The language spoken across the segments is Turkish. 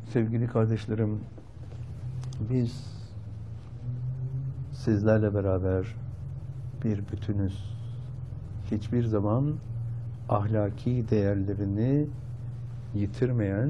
Sevgili kardeşlerim, biz sizlerle beraber bir bütünüz. Hiçbir zaman ahlaki değerlerini yitirmeyen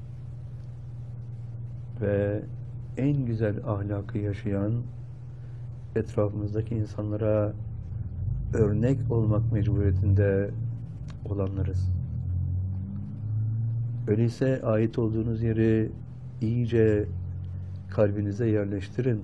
ve en güzel ahlakı yaşayan, etrafımızdaki insanlara örnek olmak mecburiyetinde olanlarız. Öyleyse ait olduğunuz yeri iyice kalbinize yerleştirin.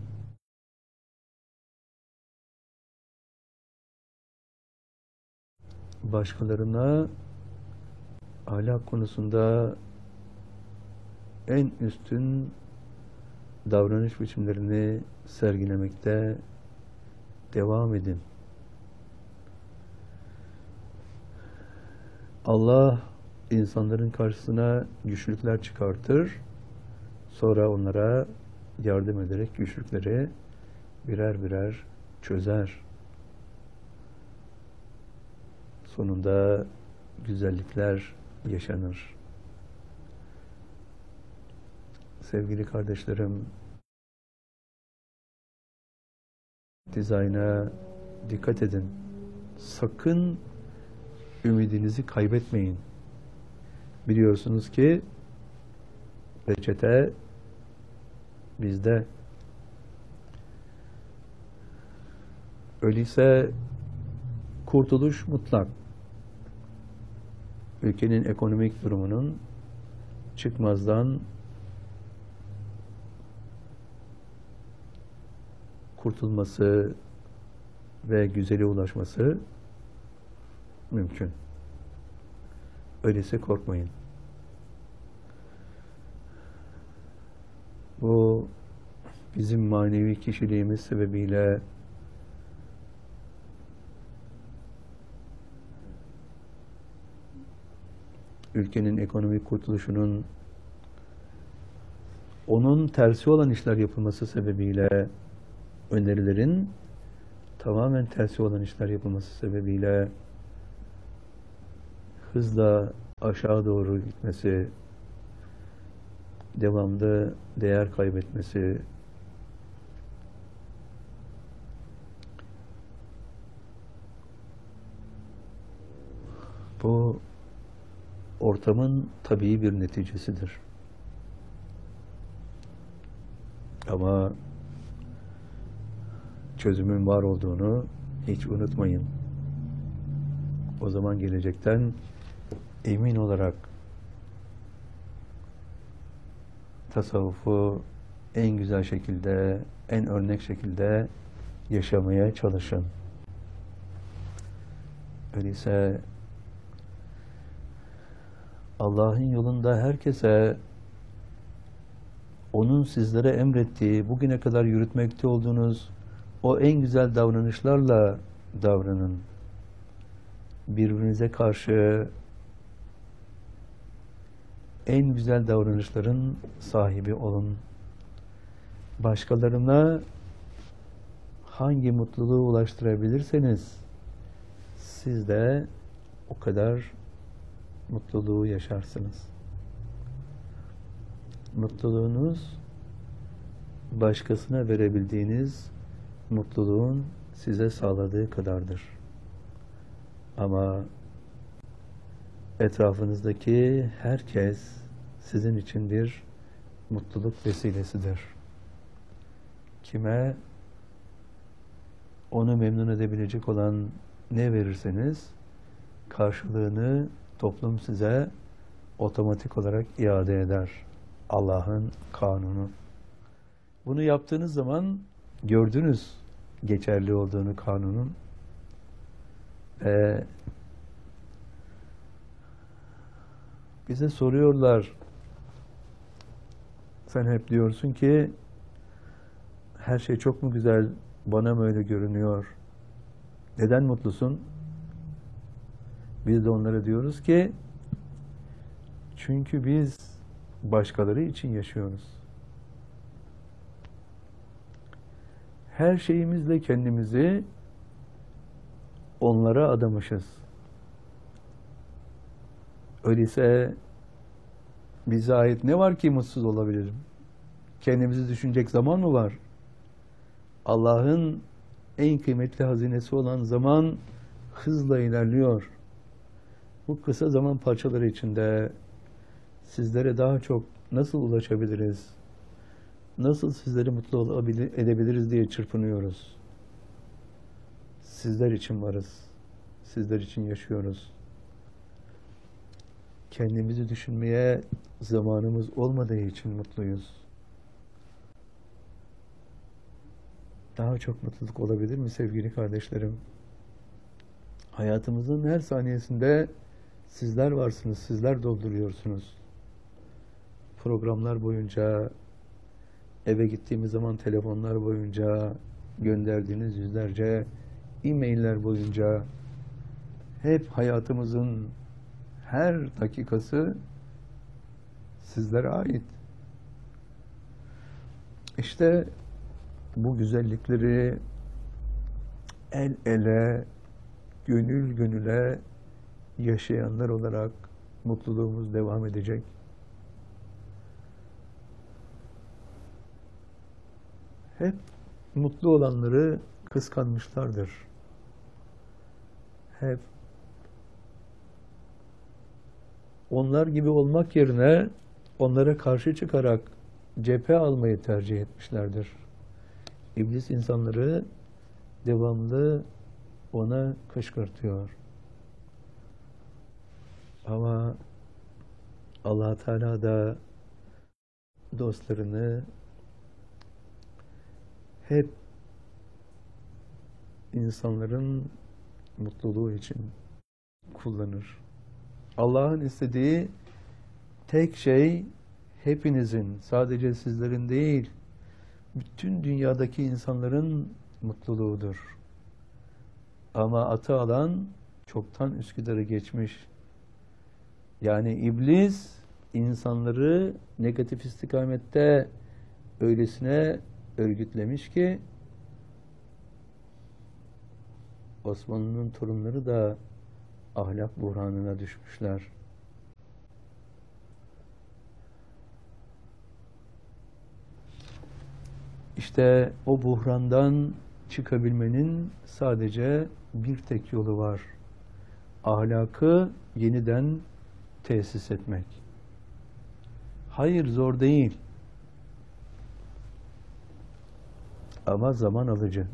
Başkalarına ahlak konusunda en üstün davranış biçimlerini sergilemekte devam edin. Allah insanların karşısına güçlükler çıkartır, sonra onlara yardım ederek güçlükleri birer birer çözer. Sonunda güzellikler yaşanır. Sevgili kardeşlerim, dizayna dikkat edin. Sakın ümidinizi kaybetmeyin. Biliyorsunuz ki reçete bizde. Öyleyse kurtuluş mutlak. Ülkenin ekonomik durumunun çıkmazdan kurtulması ve güzele ulaşması mümkün. Öyleyse korkmayın. Bu bizim manevi kişiliğimiz sebebiyle ülkenin ekonomik kurtuluşunun onun tersi olan işler yapılması sebebiyle, önerilerin tamamen tersi olan işler yapılması sebebiyle hızla aşağı doğru gitmesi, devamlı değer kaybetmesi, bu ortamın tabii bir neticesidir. Ama çözümün var olduğunu hiç unutmayın. O zaman gelecekten emin olarak tasavvufu en güzel şekilde, en örnek şekilde yaşamaya çalışın. Öyleyse Allah'ın yolunda herkese onun sizlere emrettiği, bugüne kadar yürütmekte olduğunuz o en güzel davranışlarla davranın. Birbirinize karşı en güzel davranışların sahibi olun. Başkalarına hangi mutluluğu ulaştırabilirseniz siz de o kadar mutluluğu yaşarsınız. Mutluluğunuz başkasına verebildiğiniz mutluluğun size sağladığı kadardır. Ama etrafınızdaki herkes sizin için bir mutluluk vesilesidir. Kime onu memnun edebilecek olan ne verirseniz karşılığını toplum size otomatik olarak iade eder. Allah'ın kanunu. Bunu yaptığınız zaman gördünüz geçerli olduğunu kanunun. Bize soruyorlar, sen hep diyorsun ki her şey çok mu güzel, bana mı öyle görünüyor? Neden mutlusun? Biz de onlara diyoruz ki çünkü biz başkaları için yaşıyoruz. Her şeyimizle kendimizi onlara adamışız. Öyleyse Bize ait ne var ki mutsuz olabilirim? Kendimizi düşünecek zaman mı var? Allah'ın en kıymetli hazinesi olan zaman hızla ilerliyor. Bu kısa zaman parçaları içinde sizlere daha çok nasıl ulaşabiliriz? Nasıl sizleri mutlu edebiliriz diye çırpınıyoruz. Sizler için varız. Sizler için yaşıyoruz. Kendimizi düşünmeye zamanımız olmadığı için mutluyuz. Daha çok mutluluk olabilir mi sevgili kardeşlerim? Hayatımızın her saniyesinde sizler varsınız, sizler dolduruyorsunuz. Programlar boyunca, eve gittiğimiz zaman telefonlar boyunca, gönderdiğiniz yüzlerce e-mailler boyunca hep hayatımızın her dakikası sizlere ait. İşte bu güzellikleri el ele, gönül gönüle yaşayanlar olarak mutluluğumuz devam edecek. Hep mutlu olanları kıskanmışlardır. Hep onlar gibi olmak yerine onlara karşı çıkarak cephe almayı tercih etmişlerdir. İblis insanları devamlı ona kışkırtıyor. Ama Allah Teala da dostlarını hep insanların mutluluğu için kullanır. Allah'ın istediği tek şey hepinizin, sadece sizlerin değil, bütün dünyadaki insanların mutluluğudur. Ama atı alan çoktan Üsküdar'ı geçmiş. Yani iblis insanları negatif istikamette öylesine örgütlemiş ki Osmanlı'nın torunları da ahlak buhranına düşmüşler. İşte o buhrandan çıkabilmenin sadece bir tek yolu var. Ahlakı yeniden tesis etmek. Hayır, zor değil. Ama zaman alıcı.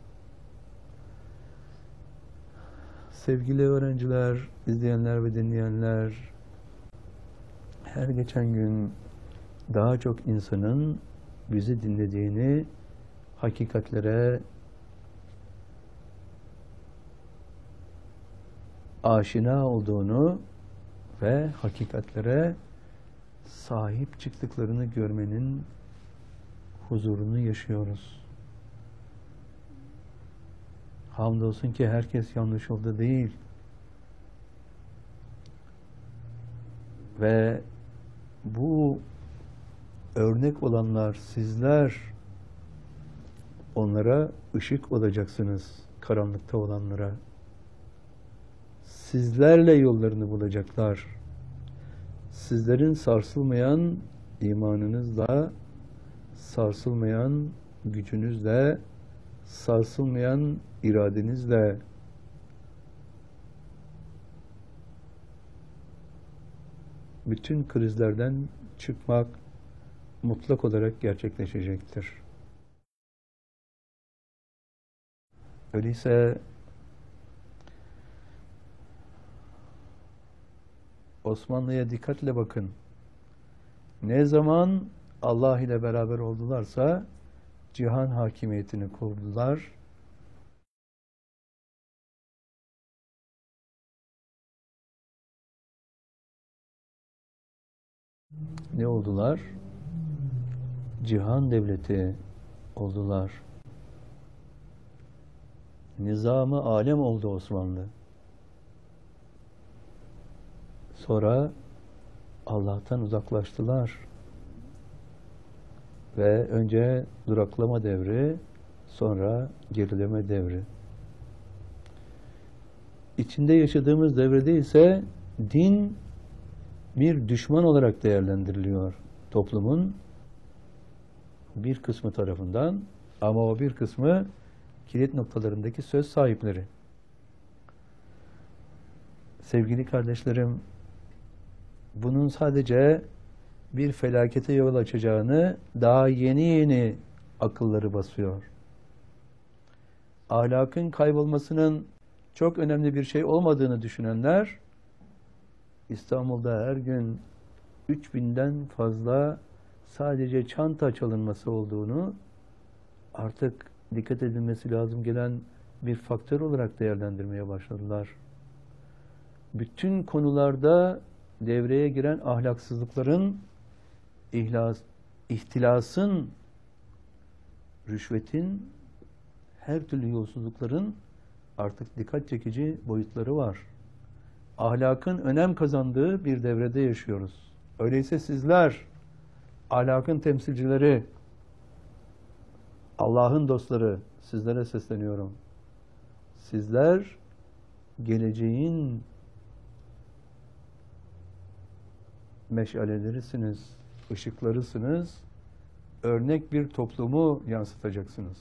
Sevgili öğrenciler, izleyenler ve dinleyenler, her geçen gün daha çok insanın bizi dinlediğini, hakikatlere aşina olduğunu ve hakikatlere sahip çıktıklarını görmenin huzurunu yaşıyoruz. Hamdolsun ki herkes yanlış yolda değil. Ve bu örnek olanlar sizler, onlara ışık olacaksınız, karanlıkta olanlara. Sizlerle yollarını bulacaklar. Sizlerin sarsılmayan imanınızla, sarsılmayan gücünüzle, sarsılmayan iradenizle bütün krizlerden çıkmak mutlak olarak gerçekleşecektir. Öyleyse Osmanlı'ya dikkatle bakın. Ne zaman Allah ile beraber oldularsa cihan hakimiyetini kurdular. Ne oldular? Cihan devleti oldular. Nizam-ı alem oldu Osmanlı. Sonra Allah'tan uzaklaştılar. Ve önce duraklama devri, sonra gerileme devri. İçinde yaşadığımız devrede ise din bir düşman olarak değerlendiriliyor toplumun bir kısmı tarafından, ama o bir kısmı kilit noktalarındaki söz sahipleri. Sevgili kardeşlerim, bunun sadece bir felakete yol açacağını daha yeni yeni akılları basıyor. Ahlakın kaybolmasının çok önemli bir şey olmadığını düşünenler, İstanbul'da her gün 3000'den fazla sadece çanta çalınması olduğunu artık dikkat edilmesi lazım gelen bir faktör olarak değerlendirmeye başladılar. Bütün konularda devreye giren ahlaksızlıkların, ihtilasın, rüşvetin, her türlü yolsuzlukların artık dikkat çekici boyutları var. Ahlakın önem kazandığı bir devrede yaşıyoruz. Öyleyse sizler, ahlakın temsilcileri, Allah'ın dostları, sizlere sesleniyorum. Sizler geleceğin meşalelerisiniz, ışıklarısınız, örnek bir toplumu yansıtacaksınız.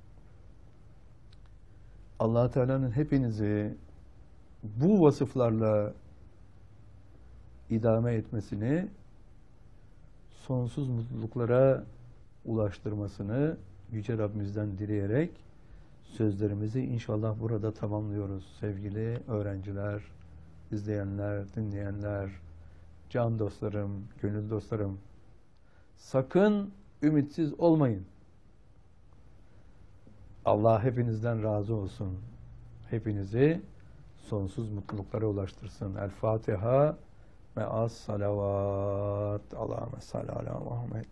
Allah Teala'nın hepinizi bu vasıflarla idame etmesini, sonsuz mutluluklara ulaştırmasını Yüce Rabbimizden dileyerek sözlerimizi inşallah burada tamamlıyoruz. Sevgili öğrenciler, izleyenler, dinleyenler, can dostlarım, gönül dostlarım, sakın ümitsiz olmayın. Allah hepinizden razı olsun. Hepinizi sonsuz mutluluklara ulaştırsın. El Fatiha me'as salavat. Allahümme salli ala Muhammed.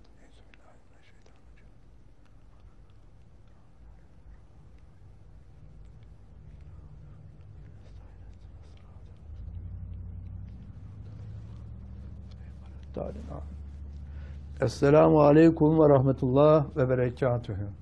Esselamu aleyküm ve rahmetullah ve berekatühü.